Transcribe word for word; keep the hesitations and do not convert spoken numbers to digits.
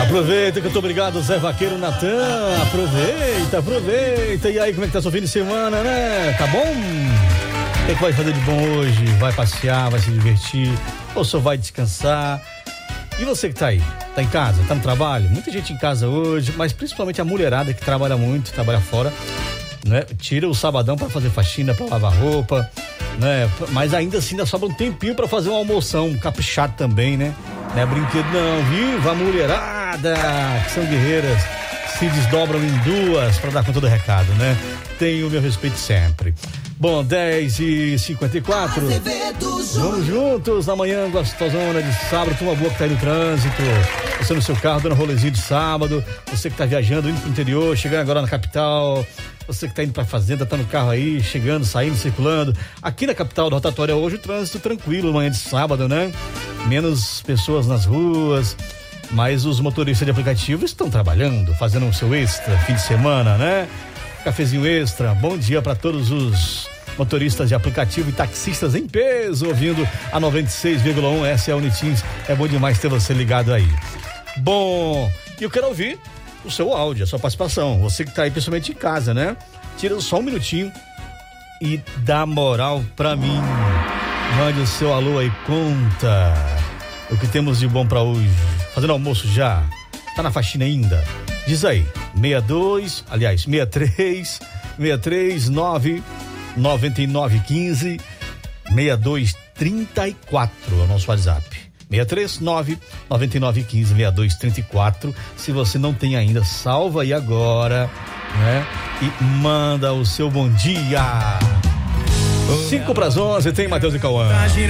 Aproveita que eu tô obrigado, Zé Vaqueiro Natan. Aproveita, aproveita. E aí, como é que tá seu fim de semana, né? Tá bom? O que, é que vai fazer de bom hoje? Vai passear, vai se divertir? Ou só vai descansar? E você que tá aí? Tá em casa? Tá no trabalho? Muita gente em casa hoje, mas principalmente a mulherada que trabalha muito, trabalha fora, né? Tira o sabadão pra fazer faxina, pra lavar roupa, né? Mas ainda assim ainda sobra um tempinho pra fazer uma almoção, um caprichado também, né? Não é brinquedo não, viu? A mulherada, que são guerreiras, se desdobram em duas pra dar conta do recado, né? Tenho o meu respeito sempre. Bom, dez e cinquenta e quatro. Vamos juntos na manhã gostosona de sábado. Turma boa que tá aí no trânsito. Você no seu carro, dando rolezinho de sábado. Você que tá viajando, indo pro interior, chegando agora na capital. Você que tá indo pra fazenda, tá no carro aí, chegando, saindo, circulando. Aqui na capital da rotatória hoje, o trânsito tranquilo, manhã de sábado, né? Menos pessoas nas ruas. Mas os motoristas de aplicativo estão trabalhando, fazendo o seu extra, fim de semana, né? Cafezinho extra, bom dia para todos os motoristas de aplicativo e taxistas em peso, ouvindo a noventa e seis vírgula um, essa é a Unitins, é bom demais ter você ligado aí. Bom, e eu quero ouvir o seu áudio, a sua participação, você que tá aí principalmente em casa, né? Tira só um minutinho e dá moral pra mim, mande o seu alô aí, conta o que temos de bom pra hoje, fazendo almoço já, tá na faxina ainda? Diz aí, seis dois, aliás, seis três, seis três nove, nove nove um cinco, seis dois três quatro é o nosso WhatsApp. seis três nove, nove nove um cinco, seis dois três quatro. Se você não tem ainda, salva aí agora, né? E manda o seu bom dia. cinco para as onze, tem Matheus e Cauã.